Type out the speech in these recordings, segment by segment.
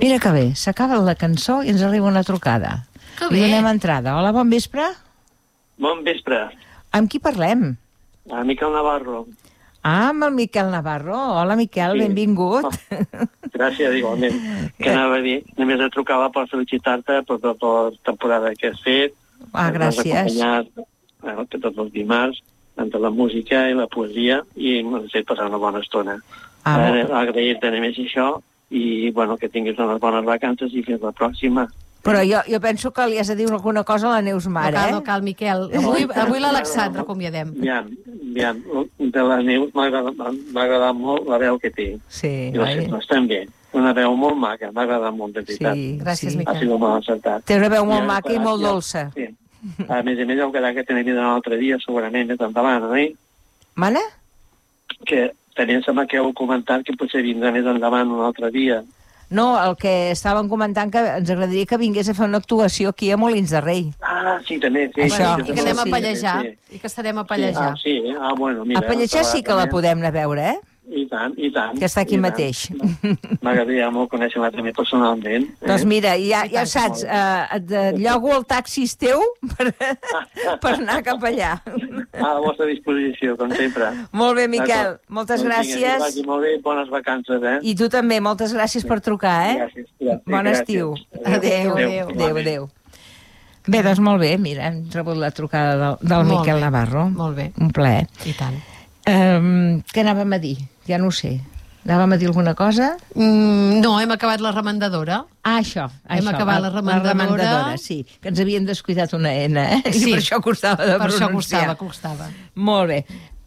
Mira que bé, s'acaba la cançó i ens arriba una trucada. Que bé. I donem entrada. Hola, bon vespre. Bon vespre. Amb qui parlem? A Miquel Navarro. Ah, amb el Miquel Navarro. Hola, Miquel, Sí. benvingut. Gràcies, igualment. Que anava a dir, només et trucava per felicitar-te per tota la temporada que has fet. Ah, gràcies. M'has acompanyat que tots els dimarts, entre la música i la poesia, i m'has fet passar una bona estona. Agrair-te només això, i bueno, que tinguis unes bones vacances i fins la pròxima. Però jo penso que li has de dir alguna cosa a la Neus Mar, No cal, Miquel. Avui l'Alexandra acomiadem. Ja, de la Neus m'ha agradat molt la veu que té. Sí, I les seves també. Una veu molt maca, m'ha agradat molt, de veritat. Sí, gràcies, sí. Miquel. Ha sigut molt encertat. Té una veu molt maca i molt dolça. Sí. A més, heu quedat que tenim un altre dia, segurament, més endavant, oi? Mana? Que tenia sembla que heu comentat que potser vindrà més endavant un altre dia. No, el que estàvem comentant que ens agradaria que vingués a fer una actuació aquí a Molins de Rei. Ah, sí, també. Sí, Això. I que anem a pallejar. I que estarem a pallejar. Sí, bueno, mira. A pallejar sí que la podem anar a veure, eh? I tant, i tant. Que està aquí mateix. M'agradaria molt conèixer-la també personalment. Doncs mira, ja saps, et llogo el taxi teu per anar cap allà. A la vostra disposició, com sempre. Molt bé, Miquel, moltes gràcies. Que vagi molt bé, bones vacances, eh? I tu també, moltes gràcies per trucar, eh? Gràcies. Bon estiu. Adéu. Bé, doncs molt bé, mira, hem rebut la trucada del Miquel Navarro. Molt bé. Un plaer. I tant. Què anàvem a dir? Ja no ho sé. Anàvem a dir alguna cosa? No, hem acabat la remandadora. Ah, això. Hem acabat la remandadora. Sí, que ens havien descuidat una N, eh? Sí. I per això costava de pronunciar. Per això costava. Molt bé.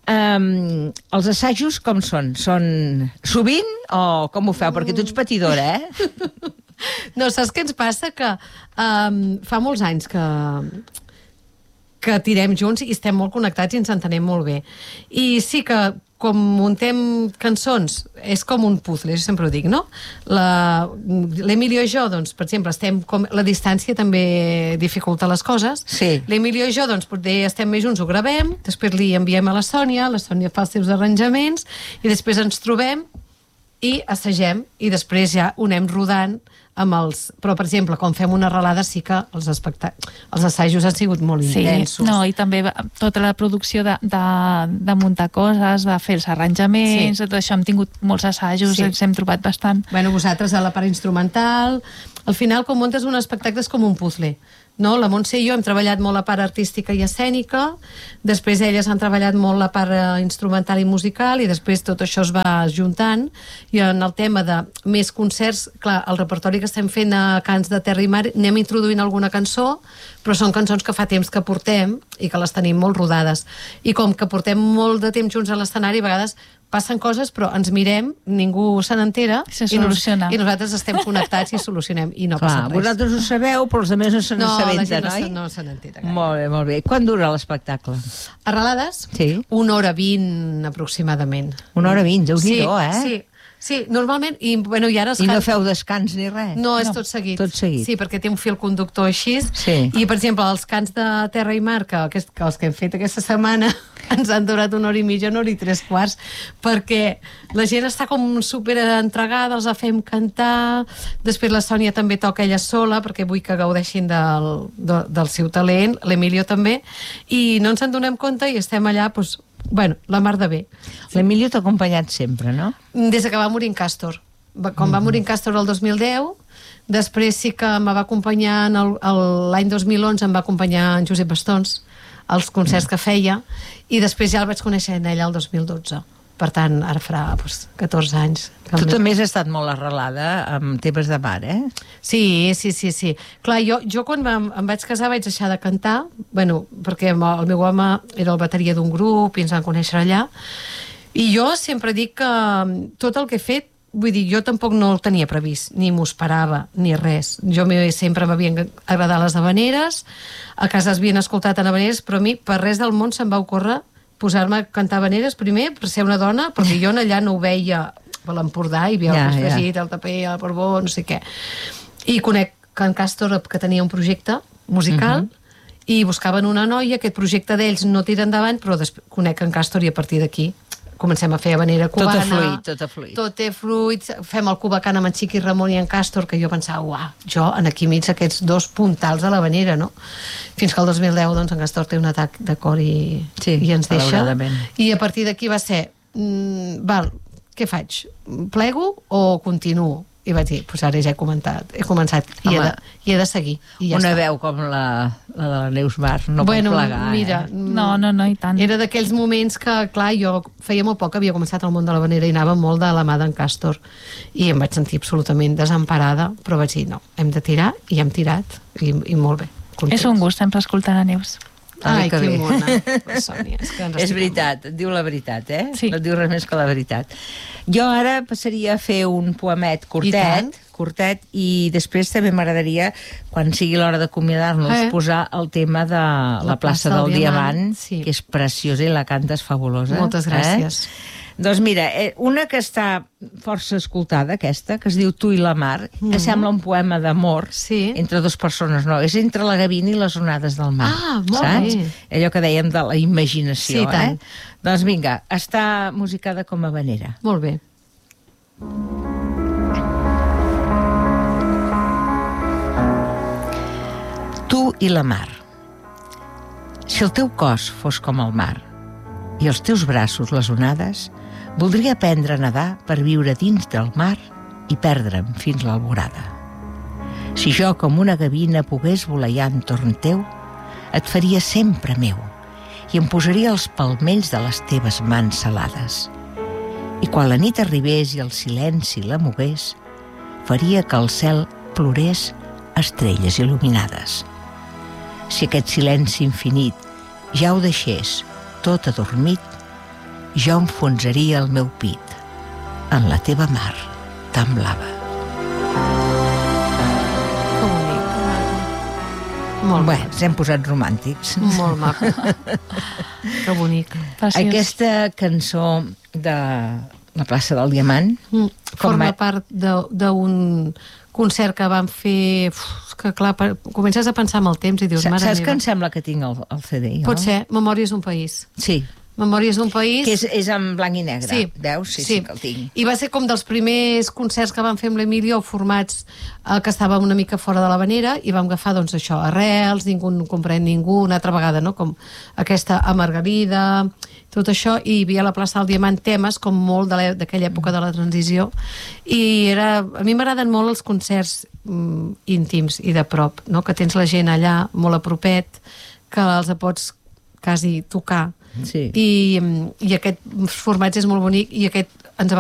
Els assajos com són? Són sovint o com ho feu? Perquè tu ets patidora, eh? No, saps què ens passa? Que fa molts anys que tirem junts i estem molt connectats i ens entenem molt bé. I sí que com muntem cançons, és com un puzzle, jo sempre ho dic, no? L'Emilio i jo, doncs, per exemple, la distància també dificulta les coses. Sí. L'Emilio i jo, doncs, potser estem més junts, ho gravem, després li enviem a la Sònia fa els seus arranjaments, i després ens trobem i assagem, i després ja ho anem rodant amb els... Però, per exemple, quan fem una arrelada sí que els assajos han sigut molt intensos. No, i també tota la producció de muntar coses, de fer els arranjaments, tot això hem tingut molts assajos, ens hem trobat bastant. Bueno, vosaltres a la part instrumental... Al final, quan muntes un espectacle és com un puzzle. No? La Montse i jo hem treballat molt la part artística i escènica, després elles han treballat molt la part instrumental i musical, i després tot això es va juntant, i en el tema de més concerts, clar, el repertori que estem fent a Cants de Terra i Mar, anem introduint alguna cançó, però són cançons que fa temps que portem i que les tenim molt rodades. I com que portem molt de temps junts a l'escenari, a vegades passen coses, però ens mirem, ningú se n'entera, i nosaltres estem connectats i solucionem, i no passa res. Vosaltres ho sabeu, però els altres no se n'assabenten, oi? No se n'entera. Molt bé, molt bé. Quan dura l'espectacle? Arrelades? Sí. 1h20 aproximadament. 1h20, Déu-n'hi-do, eh? Sí, normalment, i ara... I no feu descans ni res? No, és tot seguit. Tot seguit. Sí, perquè té un fil conductor així. Sí. I, per exemple, els Cants de Terra i Mar, que els que hem fet aquesta setmana, ens han durat 1 hora i mitja, 1 hora i 3/4, perquè la gent està com super entregada, els fem cantar, després la Sònia també toca ella sola, perquè vull que gaudeixin del seu talent, l'Emilio també, i no ens en donem compte i estem allà, doncs, bueno, la mar de bé. L'Emilio t'ha acompanyat sempre, no? Des que va morir en Càstor. Quan va morir en Càstor el 2010, després sí que me va acompanyar l'any 2011, em va acompanyar en Josep Bastons als concerts que feia, i després ja el vaig conèixer en ella el 2012. Per tant, ara farà 14 anys. Tu també has estat molt arrelada amb temes de mar, eh? Sí. Clar, jo quan em vaig casar vaig deixar de cantar, bueno, perquè el meu home era el bateria d'un grup i ens van conèixer allà, i jo sempre dic que tot el que he fet, vull dir, jo tampoc no el tenia previst, ni m'ho esperava, ni res. Sempre m'havien agradat les havaneres, a casa es havien escoltat havaneres, però a mi per res del món se'm va ocórrer posar-me a cantar havaneres, primer per ser una dona, perquè jo allà no ho veia a l'Empordà, i veia el Fregit, el Taper, el Borbó, no sé què. I conec que en Càstor, que tenia un projecte musical, i buscaven una noia, aquest projecte d'ells no tira endavant, però conec en Càstor, i a partir d'aquí comencem a fer habanera cubana. Tot ha fluit. Tot té fluid, fem el cubacán amb en Chiqui Ramon i en Càstor, que jo pensava, uah, jo en aquí mig aquests dos puntals de l'habanera, no? Fins que el 2010, doncs, en Càstor té un atac de cor i ens deixa. I a partir d'aquí va ser, val, què faig? Plego o continuo? I vaig dir, doncs ara ja he començat i he de seguir. I ja una veu com la de la Neus Mar no pot plegar. Mira, no, i tant. Era d'aquells moments que, clar, jo feia molt poc que havia començat el món de l'habanera i anava molt de la mà d'en Càstor i em vaig sentir absolutament desemparada, però vaig dir, no, hem de tirar, i hem tirat, i molt bé. Contents. És un gust sempre escoltar la Neus. Ai, que mona, Sònia. És veritat, et diu la veritat, Sí. No et diu res més que la veritat. Jo ara passaria a fer un poemet curtet, i després també m'agradaria, quan sigui l'hora d'acomiadar-nos, posar el tema de la plaça del Diamant, que és preciosa i la cantes fabulosa. Moltes gràcies. Doncs mira, una que està força escoltada, aquesta, que es diu Tu i la mar, que sembla un poema d'amor entre dues persones, no, és entre la gavina i les onades del mar. Molt bé. Allò que dèiem de la imaginació, Sí, tant. Doncs vinga, està musicada com a habanera. Molt bé. Tu i la mar. Si el teu cos fos com el mar i els teus braços les onades, voldria aprendre a nedar per viure dins del mar i perdre'm fins l'alborada. Si jo com una gavina pogués voleiar entorn teu, et faria sempre meu i em posaria els palmells de les teves mans salades. I quan la nit arribés i el silenci la mogués, faria que el cel plorés estrelles il·luminades. Si aquest silenci infinit ja ho deixés tot adormit, jo enfonsaria el meu pit en la teva mar tan blava. Que bonic. Molt bé, ens hem posat romàntics. Molt maco. Que bonic. Aquesta cançó de la plaça del Diamant forma part d'un concert que vam fer, que clar, comences a pensar en el temps i dius, mare meva. Saps que em sembla que tinc el CD? Pot ser, Memòries d'un país. Sí. Memòries d'un país. Que és en blanc i negre. Sí. Veus? Sí, que el tinc. I va ser com dels primers concerts que vam fer amb l'Emilio, formats que estàvem una mica fora de l'habanera, i vam agafar, doncs, això, Arrels, Ningú no comprèn ningú, una altra vegada, no?, com aquesta A Margarida, tot això, i hi havia a la plaça del Diamant temes com molt d'aquella època de la transició, i a mi m'agraden molt els concerts íntims i de prop, no?, que tens la gent allà molt a propet, que els pots quasi tocar. Sí. I aquest format és molt bonic, i aquest